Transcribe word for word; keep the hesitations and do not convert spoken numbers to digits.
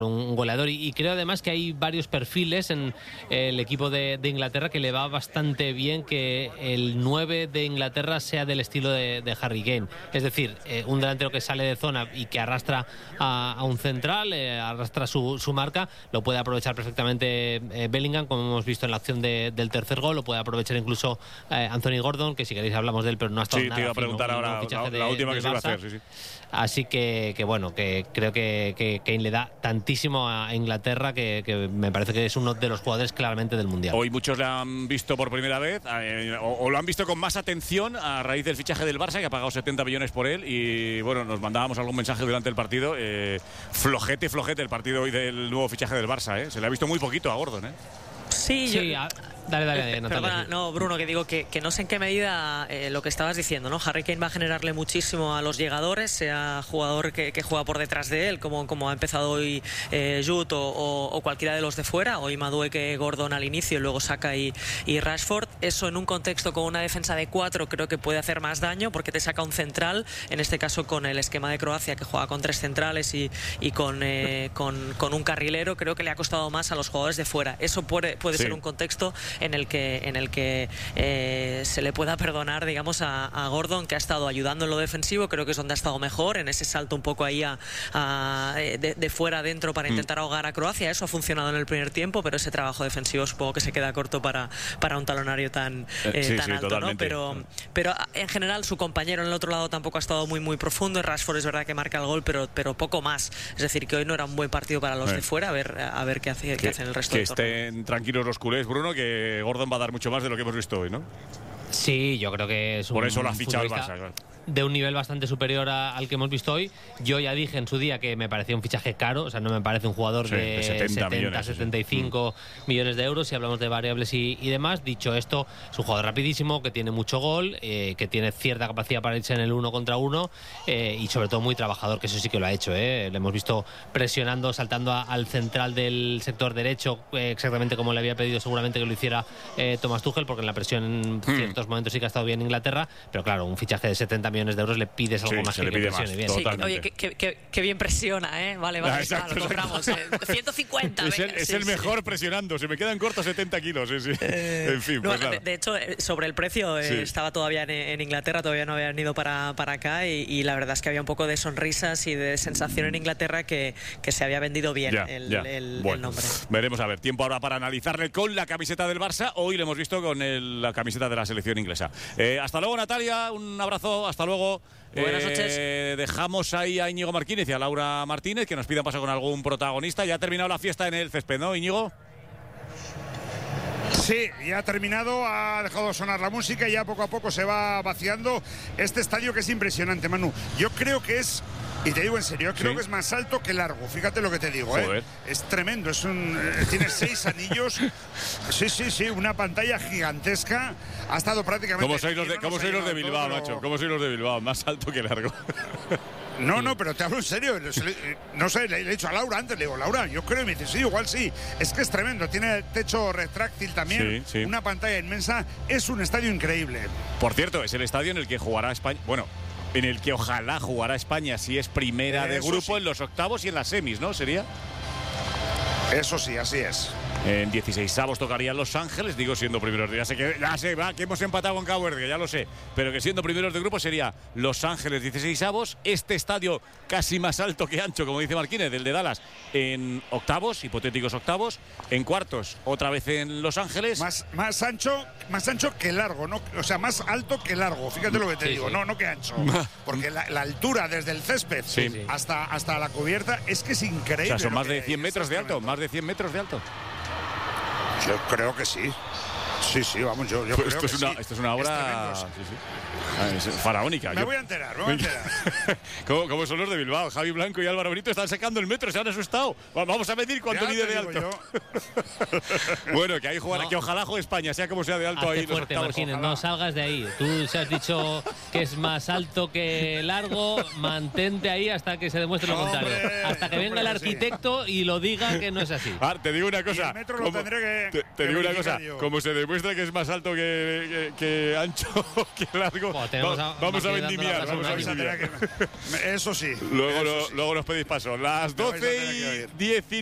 un goleador, y, y creo además que hay varios perfiles en el equipo de, de Inglaterra que le va bastante bien que el nueve de Inglaterra sea del estilo de, de Harry Kane, es decir, eh, un delantero que sale de zona y que arrastra a, a un central, eh, arrastra su, su marca, lo puede aprovechar perfectamente eh, Bellingham, como hemos visto en la acción de, del tercer gol, lo puede aprovechar incluso eh, Anthony Gordon, que si queréis hablamos de él, pero no ha estado sí, nada. te iba a preguntar fino, ahora la, de, la última que se iba a hacer, sí, sí. Así que, que bueno, que creo que, que Kane le da tantísimo a Inglaterra que, que me parece que es uno de los jugadores claramente del Mundial. Hoy muchos le han visto por primera vez eh, o, o lo han visto con más atención a raíz del fichaje del Barça, que ha pagado setenta millones por él, y bueno, nos mandábamos algún mensaje durante el partido. Eh, flojete, flojete el partido hoy del nuevo fichaje del Barça, ¿eh? Se le ha visto muy poquito a Gordon, ¿eh? Sí, sí yo... a... Dale, dale, dale, Natalia. Perdona, no, Bruno, que digo que, que no sé en qué medida eh, lo que estabas diciendo, ¿no? Harry Kane va a generarle muchísimo a los llegadores, sea jugador que, que juega por detrás de él, como, como ha empezado hoy eh, Jude o, o, o cualquiera de los de fuera, hoy Madueke, Gordon al inicio y luego Saka y, y Rashford. Eso en un contexto con una defensa de cuatro creo que puede hacer más daño porque te saca un central, en este caso con el esquema de Croacia que juega con tres centrales y, y con, eh, con, con un carrilero, creo que le ha costado más a los jugadores de fuera. Eso puede, puede sí. ser un contexto en el que, en el que eh, se le pueda perdonar, digamos, a, a Gordon, que ha estado ayudando en lo defensivo, creo que es donde ha estado mejor, en ese salto un poco ahí a, a, de, de fuera adentro para intentar mm. ahogar a Croacia. Eso ha funcionado en el primer tiempo, pero ese trabajo defensivo supongo que se queda corto para, para un talonario tan, eh, sí, tan sí, alto, totalmente. ¿no? Pero, pero en general su compañero en el otro lado tampoco ha estado muy muy profundo, y Rashford es verdad que marca el gol, pero, pero poco más. Es decir, que hoy no era un buen partido para los eh. de fuera, a ver, a ver qué, hace, que, qué hacen el resto que del torneo. Que estén tranquilos los culés, Bruno, que Gordon va a dar mucho más de lo que hemos visto hoy, ¿no? Sí, yo creo que es un Por eso lo ha fichado el Barça, claro. De un nivel bastante superior a, al que hemos visto hoy. Yo ya dije en su día que me parecía un fichaje caro, o sea, no me parece un jugador sí, de, de setenta, millones, setenta y cinco sí. millones de euros si hablamos de variables y, y demás. Dicho esto, es un jugador rapidísimo, que tiene mucho gol, eh, que tiene cierta capacidad para irse en el uno contra uno eh, y sobre todo muy trabajador, que eso sí que lo ha hecho, eh. Le hemos visto presionando, saltando a, al central del sector derecho, eh, exactamente como le había pedido seguramente que lo hiciera eh, Thomas Tuchel, porque en la presión en ciertos mm. momentos sí que ha estado bien Inglaterra, pero claro, un fichaje de setenta millones de euros le pides algo sí, más se que le pide que más, bien. Sí, oye, que, que, que bien presiona, ¿eh? Vale, vale, ah, exacto, claro, lo compramos. Eh, ciento cincuenta. Es el, venga, es sí, el mejor sí. presionando. Se me quedan cortos setenta kilos. Sí, sí. Eh, en fin, no, pues nada. de, de hecho, sobre el precio, eh, sí. estaba todavía en, en Inglaterra, todavía no habían ido para, para acá, y, y la verdad es que había un poco de sonrisas y de sensación en Inglaterra que, que se había vendido bien ya, el, ya. El, Bueno, el nombre. Veremos a ver. Tiempo ahora para analizarle con la camiseta del Barça. Hoy lo hemos visto con el, la camiseta de la selección inglesa. Eh, hasta luego, Natalia. Un abrazo. Hasta luego. Buenas noches. Eh, dejamos ahí a Íñigo Martínez y a Laura Martínez que nos pidan paso con algún protagonista. Ya ha terminado la fiesta en el césped, ¿no, Íñigo? Sí, ya ha terminado, ha dejado sonar la música y ya poco a poco se va vaciando este estadio, que es impresionante, Manu. Yo creo que es, y te digo en serio, creo sí. que es más alto que largo. Fíjate lo que te digo, ¿eh? Es tremendo, es un, eh, tiene seis anillos. Sí, sí, sí, una pantalla gigantesca. Ha estado prácticamente... ¿Cómo sois los de, ¿cómo sois los de Bilbao, todo, macho? ¿Cómo sois los de Bilbao? Más alto que largo. No, no, pero te hablo en serio. No sé, le he dicho a Laura antes, le digo, Laura, yo creo, y me dice, sí, igual sí. Es que es tremendo, tiene el techo retráctil también, sí, sí. una pantalla inmensa, es un estadio increíble. Por cierto, es el estadio en el que jugará España, bueno, en el que ojalá jugará España si es primera de grupo sí. en los octavos y en las semis, ¿no? ¿Sería? Eso sí, así es. En dieciseisavos tocarían Los Ángeles, digo siendo primeros de ya sé que ya sé, va, que hemos empatado con Cabo Verde, ya lo sé, pero que siendo primeros de grupo sería Los Ángeles dieciseisavos, este estadio casi más alto que ancho, como dice Martínez, del de Dallas, en octavos, hipotéticos octavos, en cuartos, otra vez en Los Ángeles. Más, más ancho, más ancho que largo, ¿no? O sea, más alto que largo, fíjate lo que te sí, digo, sí. no, no que ancho, porque la, la altura desde el césped sí. hasta, hasta la cubierta es que es increíble. O sea, son más que, de cien metros de alto, más de cien metros de alto. Yo creo que sí. Sí, sí, vamos, yo, yo pues creo esto que es una, sí. Esto es una obra... Es sí, sí. Ah, es faraónica. Me yo... voy a enterar, me voy a enterar. ¿Cómo, ¿Cómo son los de Bilbao? Javi Blanco y Álvaro Brito están sacando el metro, se han asustado. Vamos a medir cuánto mide de alto. Bueno, que ahí jugará, no. que ojalá juegue España, sea como sea de alto. Hazte ahí fuerte, los Martínez, no salgas de ahí. Tú se has dicho que es más alto que largo, mantente ahí hasta que se demuestre lo hombre, contrario. Hasta que venga el arquitecto sí. y lo diga que no es así. Ah, te digo una cosa. Y el metro lo como, tendré que, te, te que digo una cosa. yo. Como se demuestre demuestra que es más alto que, que, que ancho, que largo. Bueno, Va, a, vamos a vendimiar, vamos a vendimiar. Eso sí. Luego, eso lo, sí. luego nos pedís paso. Las doce y diez.